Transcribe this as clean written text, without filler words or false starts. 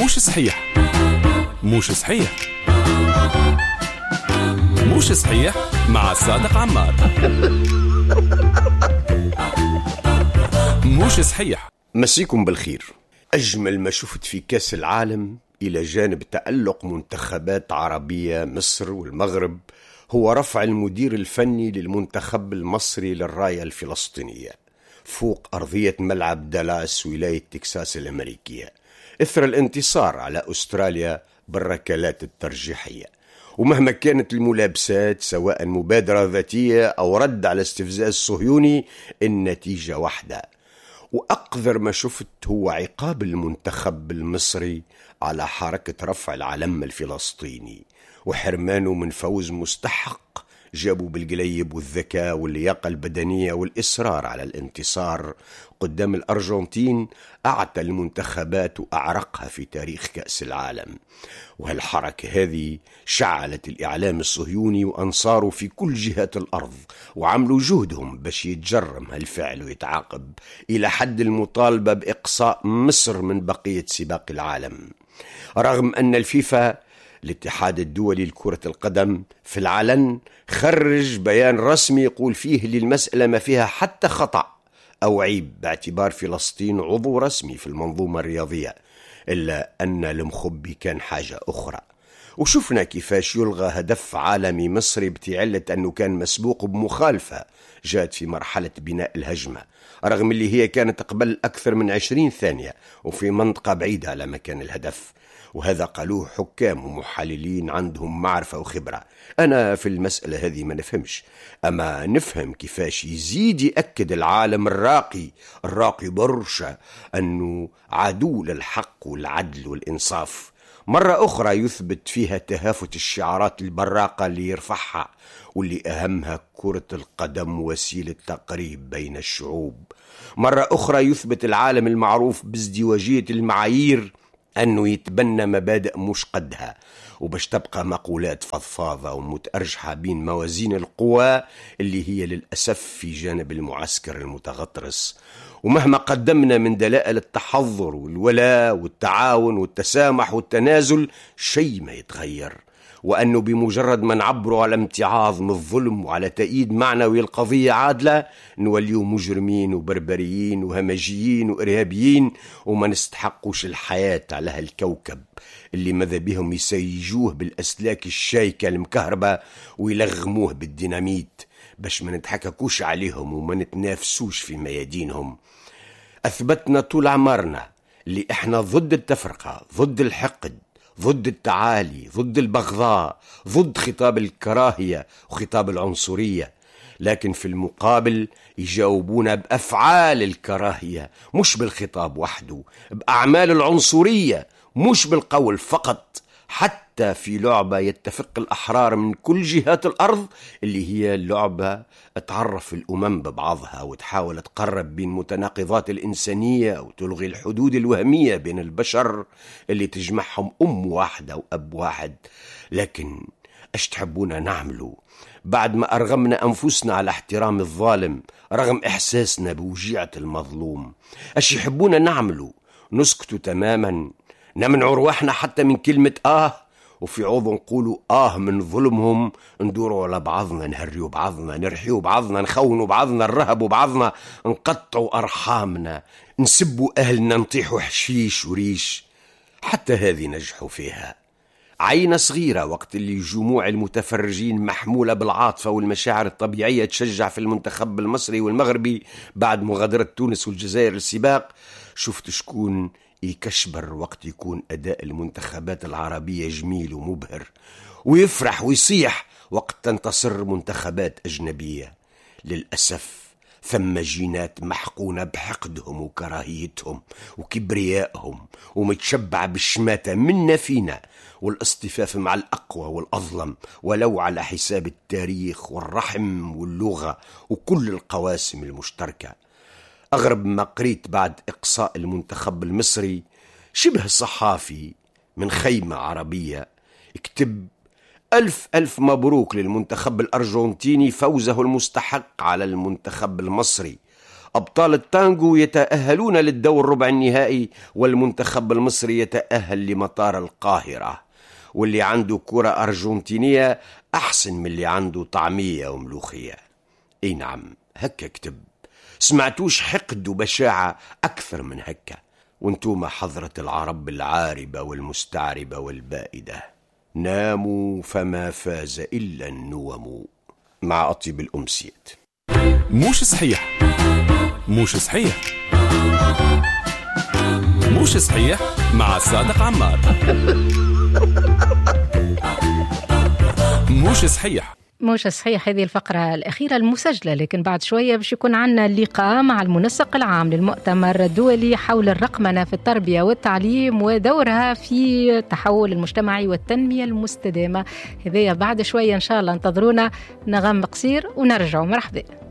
موش صحيح موش صحيح موش صحيح مع صادق عمار. موش صحيح. مسيكم بالخير. أجمل ما شفت في كأس العالم إلى جانب تألق منتخبات عربية مصر والمغرب هو رفع المدير الفني للمنتخب المصري للراية الفلسطينية فوق أرضية ملعب دالاس ولاية تكساس الأمريكية إثر الانتصار على أستراليا بالركلات الترجيحية. ومهما كانت الملابسات سواء مبادرة ذاتية أو رد على استفزاز صهيوني النتيجة واحدة. وأقذر ما شفت هو عقاب المنتخب المصري على حركة رفع العلم الفلسطيني وحرمانه من فوز مستحق جابوا بالقليب والذكاء واللياقة البدنية والإصرار على الانتصار قدام الأرجنتين أعتى المنتخبات وأعرقها في تاريخ كأس العالم. وهالحركة هذه شعلت الإعلام الصهيوني وأنصاره في كل جهات الأرض وعملوا جهدهم باش يتجرم هالفعل ويتعاقب إلى حد المطالبة بإقصاء مصر من بقية سباق العالم، رغم أن الفيفا الاتحاد الدولي لكرة القدم في العلن خرج بيان رسمي يقول فيه للمسألة ما فيها حتى خطأ أو عيب باعتبار فلسطين عضو رسمي في المنظومة الرياضية، إلا أن المخبي كان حاجة أخرى. وشفنا كيفاش يلغى هدف عالمي مصري بتعلة أنه كان مسبوق بمخالفة جاءت في مرحلة بناء الهجمة، رغم اللي هي كانت قبل أكثر من 20 ثانية وفي منطقة بعيدة على مكان الهدف. وهذا قالوه حكام ومحللين عندهم معرفة وخبرة. أنا في المسألة هذه ما نفهمش، أما نفهم كيفاش يزيد يأكد العالم الراقي برشا أنه عدو للحق والعدل والإنصاف. مرة أخرى يثبت فيها تهافت الشعارات البراقة اللي يرفعها واللي أهمها كرة القدم وسيلة تقريب بين الشعوب. مرة أخرى يثبت العالم المعروف بازدواجية المعايير أنه يتبنى مبادئ مش قدها وباش تبقى مقولات فضفاضة ومتأرجحة بين موازين القوى اللي هي للأسف في جانب المعسكر المتغطرس. ومهما قدمنا من دلائل التحضر والولاء والتعاون والتسامح والتنازل شيء ما يتغير، وأنه بمجرد ما نعبروا على امتعاض من الظلم وعلى تأييد معنوي القضية عادلة نوليو مجرمين وبربريين وهمجيين وإرهابيين وما نستحقوش الحياة على هالكوكب اللي ماذا بهم يسيجوه بالأسلاك الشايكة المكهربة ويلغموه بالديناميت باش ما نتحككوش عليهم وما نتنافسوش في ميادينهم. أثبتنا طول عمرنا اللي إحنا ضد التفرقة، ضد الحقد، ضد التعالي، ضد البغضاء، ضد خطاب الكراهية وخطاب العنصرية، لكن في المقابل يجاوبون بأفعال الكراهية مش بالخطاب وحده، بأعمال العنصرية مش بالقول فقط، حتى في لعبة يتفق الأحرار من كل جهات الأرض اللي هي لعبة تعرف الأمم ببعضها وتحاول تقرب بين متناقضات الإنسانية وتلغي الحدود الوهمية بين البشر اللي تجمعهم أم واحدة وأب واحد. لكن أش تحبونا نعملوا بعد ما أرغمنا أنفسنا على احترام الظالم رغم إحساسنا بوجيعة المظلوم؟ أش يحبونا نعملوا؟ نسكتوا تماما، نمنعوا رواحنا حتى من كلمة وفي عوض نقولوا من ظلمهم ندوروا على بعضنا، نهريوا بعضنا، نرحيوا بعضنا، نخونوا بعضنا، نرهبوا بعضنا، نقطعوا أرحامنا، نسبوا أهلنا، نطيحوا حشيش وريش. حتى هذه نجحوا فيها. عينة صغيرة وقت اللي جموع المتفرجين محمولة بالعاطفة والمشاعر الطبيعية تشجع في المنتخب المصري والمغربي بعد مغادرة تونس والجزائر السباق، شفت شكون يكشبر وقت يكون أداء المنتخبات العربية جميل ومبهر، ويفرح ويصيح وقت تنتصر منتخبات أجنبية. للأسف ثم جينات محقونة بحقدهم وكراهيتهم وكبريائهم ومتشبع بالشماتة منا فينا والاصطفاف مع الأقوى والأظلم ولو على حساب التاريخ والرحم واللغة وكل القواسم المشتركة. أغرب ما قريت بعد إقصاء المنتخب المصري شبه صحافي من خيمة عربية يكتب ألف مبروك للمنتخب الأرجنتيني فوزه المستحق على المنتخب المصري، أبطال التانجو يتأهلون للدور ربع النهائي، والمنتخب المصري يتأهل لمطار القاهرة. واللي عنده كرة أرجنتينية أحسن من اللي عنده طعمية وملوخية. اي نعم، هكا كتب. سمعتوش حقد وبشاعة أكثر من هكا؟ وانتوما حضرة العرب العاربة والمستعربة والبائدة، ناموا فما فاز إلا النوم. مع أطيب الأمسيات. مش صحيح، مش صحيح، مش صحيح مع صادق عمار. مش صحيح، مش صحيح. هذه الفقرة الأخيرة المسجلة، لكن بعد شوية باش يكون عنا اللقاء مع المنسق العام للمؤتمر الدولي حول الرقمنة في التربية والتعليم ودورها في التحول المجتمعي والتنمية المستدامة. هذه بعد شوية إن شاء الله، انتظرونا. نغم قصير ونرجع. مرحبا.